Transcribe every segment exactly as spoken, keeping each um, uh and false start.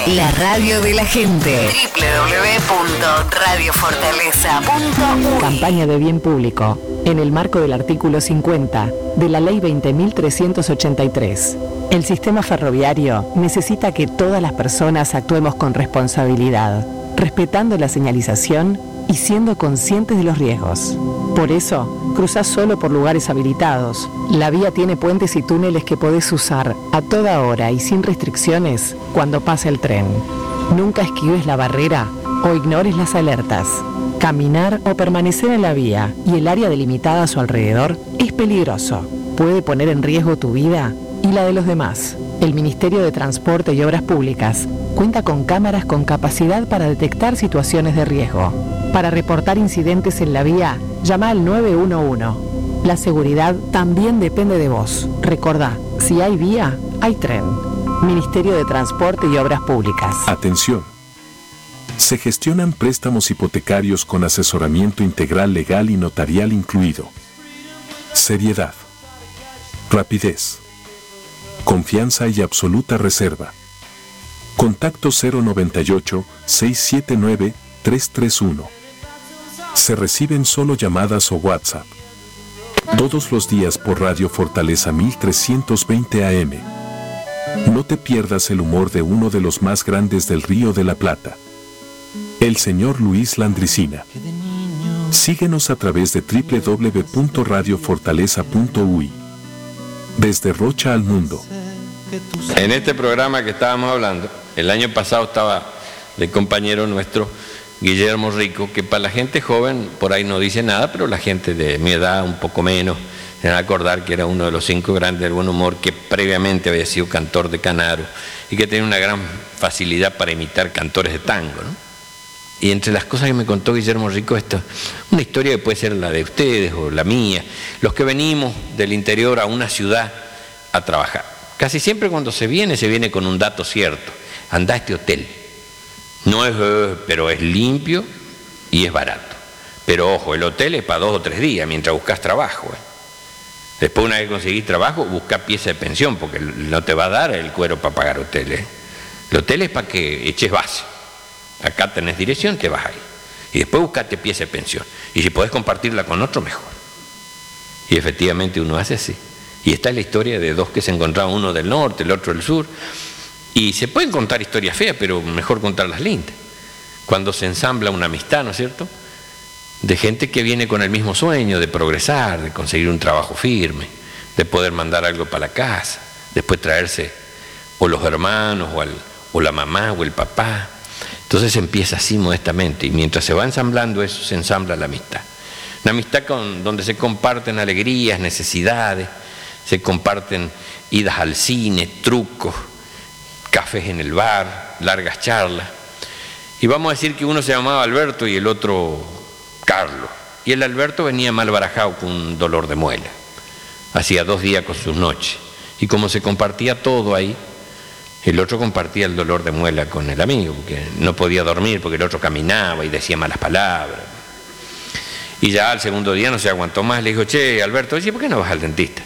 La radio de la gente. doble u doble u doble u punto radio fortaleza punto u y. Campaña de bien público en el marco del artículo cincuenta de la Ley veinte mil trescientos ochenta y tres. El sistema ferroviario necesita que todas las personas actuemos con responsabilidad, respetando la señalización y siendo conscientes de los riesgos. Por eso, cruzás solo por lugares habilitados. La vía tiene puentes y túneles que podés usar a toda hora y sin restricciones cuando pase el tren. Nunca esquives la barrera o ignores las alertas. Caminar o permanecer en la vía y el área delimitada a su alrededor es peligroso. Puede poner en riesgo tu vida y la de los demás. El Ministerio de Transporte y Obras Públicas cuenta con cámaras con capacidad para detectar situaciones de riesgo. Para reportar incidentes en la vía, llama al nueve uno uno. La seguridad también depende de vos. Recordá, si hay vía, hay tren. Ministerio de Transporte y Obras Públicas. Atención. Se gestionan préstamos hipotecarios con asesoramiento integral legal y notarial incluido. Seriedad. Rapidez. Confianza y absoluta reserva. Contacto cero noventa y ocho, seiscientos setenta y nueve, trescientos treinta y uno. Se reciben solo llamadas o WhatsApp. Todos los días por Radio Fortaleza mil trescientos veinte A M. No te pierdas el humor de uno de los más grandes del Río de la Plata, el señor Luis Landricina. Síguenos a través de doble u doble u doble u punto radio fortaleza punto u y. Desde Rocha al mundo. En este programa que estábamos hablando, el año pasado estaba el compañero nuestro, Guillermo Rico, que para la gente joven por ahí no dice nada, pero la gente de mi edad, un poco menos, se van a acordar que era uno de los cinco grandes del buen humor, que previamente había sido cantor de Canaro y que tenía una gran facilidad para imitar cantores de tango, ¿no? Y entre las cosas que me contó Guillermo Rico, esto, una historia que puede ser la de ustedes o la mía, los que venimos del interior a una ciudad a trabajar. Casi siempre cuando se viene, se viene con un dato cierto. Anda a este hotel. No es, pero es limpio y es barato. Pero ojo, el hotel es para dos o tres días mientras buscas trabajo. ¿eh? Después, una vez que conseguís trabajo, busca pieza de pensión, porque no te va a dar el cuero para pagar hotel. ¿eh? El hotel es para que eches base. Acá tenés dirección, te vas ahí. Y después buscate pieza de pensión. Y si podés compartirla con otro, mejor. Y efectivamente uno hace así. Y esta es la historia de dos que se encontraban, uno del norte, el otro del sur. Y se pueden contar historias feas, pero mejor contarlas lindas. Cuando se ensambla una amistad, ¿no es cierto?, de gente que viene con el mismo sueño de progresar, de conseguir un trabajo firme, de poder mandar algo para la casa, después traerse o los hermanos, o, al, o la mamá, o el papá. Entonces empieza así modestamente, y mientras se va ensamblando eso, se ensambla la amistad. Una amistad con, donde se comparten alegrías, necesidades, se comparten idas al cine, trucos, cafés en el bar, largas charlas. Y vamos a decir que uno se llamaba Alberto y el otro Carlos. Y el Alberto venía mal barajado con un dolor de muela. Hacía dos días con sus noches. Y como se compartía todo ahí, el otro compartía el dolor de muela con el amigo, porque no podía dormir porque el otro caminaba y decía malas palabras. Y ya al segundo día no se aguantó más, le dijo: che, Alberto, oye, ¿por qué no vas al dentista?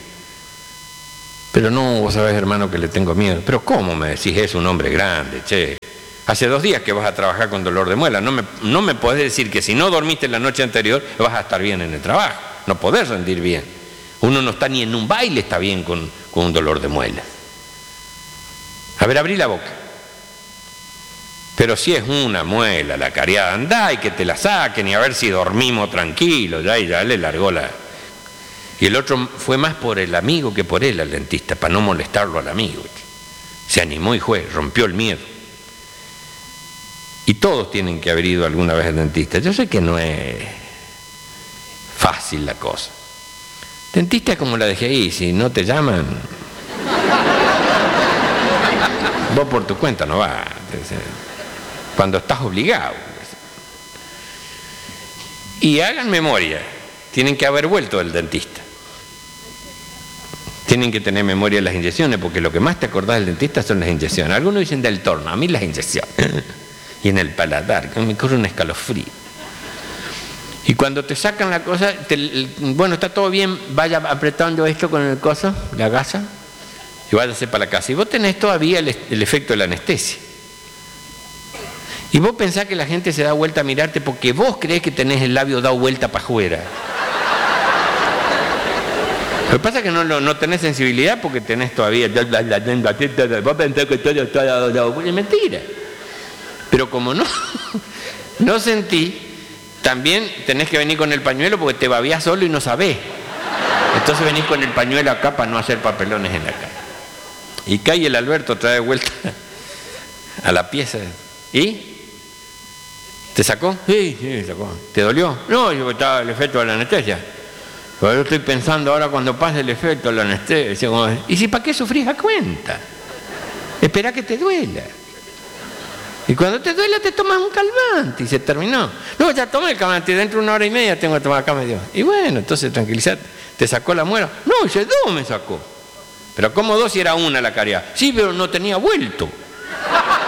Pero no, vos sabés, hermano, que le tengo miedo. Pero ¿cómo me decís eso, un hombre grande, che? Hace dos días que vas a trabajar con dolor de muela. No me, no me podés decir que si no dormiste la noche anterior vas a estar bien en el trabajo. No podés rendir bien. Uno no está ni en un baile, está bien con, con un dolor de muela. A ver, abrí la boca. Pero si es una muela la cariada, andá y que te la saquen y a ver si dormimos tranquilos. Ya, y ya le largó la... Y el otro fue más por el amigo que por él al dentista, para no molestarlo al amigo. Se animó y fue, rompió el miedo. Y todos tienen que haber ido alguna vez al dentista. Yo sé que no es fácil la cosa. Dentista es como la dejé ahí, si no te llaman, vos por tu cuenta no vas. Cuando estás obligado. Y hagan memoria, tienen que haber vuelto del dentista. Tienen que tener memoria de las inyecciones, porque lo que más te acordás del dentista son las inyecciones. Algunos dicen del torno, a mí las inyecciones. Y en el paladar, que me corre un escalofrío. Y cuando te sacan la cosa, te, el, bueno, está todo bien, vaya apretando esto con el coso, la gasa, y váyase para la casa. Y vos tenés todavía el, el efecto de la anestesia. Y vos pensás que la gente se da vuelta a mirarte porque vos creés que tenés el labio dado vuelta para afuera. Lo que pasa es que no, no tenés sensibilidad porque tenés todavía... Vos pensás que todo está dado... Es mentira. Pero como no, no sentí, también tenés que venir con el pañuelo porque te babías solo y no sabés. Entonces venís con el pañuelo acá para no hacer papelones en la cara. Y cae el Alberto, trae de vuelta a la pieza. ¿Y? ¿Te sacó? Sí, sí, me sacó. ¿Te dolió? No, yo estaba el efecto de la anestesia. Pero yo estoy pensando ahora cuando pase el efecto de la anestesia. ¿Y si para qué sufrís a cuenta? Espera que te duela. Y cuando te duela te tomas un calmante y se terminó. No, ya tomé el calmante y dentro de una hora y media tengo que tomar acá medio. Y bueno, entonces tranquilízate. ¿Te sacó la muela? No, dice, dos me sacó. Pero ¿cómo dos si era una la caria? Sí, pero no tenía vuelto.